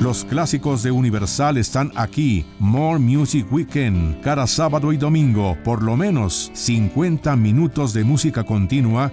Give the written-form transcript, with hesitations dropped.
Los clásicos de Universal están aquí. More Music Weekend. Cada sábado y domingo, por lo menos 50 minutos de música continua